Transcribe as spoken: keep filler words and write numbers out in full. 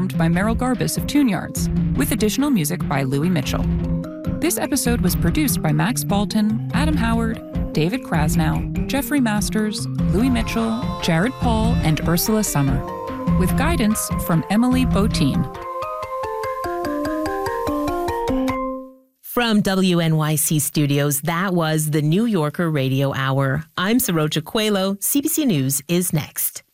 performed by Merrill Garbus of Tune Yards, with additional music by Louis Mitchell. This episode was produced by Max Balton, Adam Howard, David Krasnow, Jeffrey Masters, Louis Mitchell, Jared Paul, and Ursula Summer, with guidance from Emily Botine. From W N Y C Studios, that was the New Yorker Radio Hour. I'm Saroja Coelho. C B C News is next.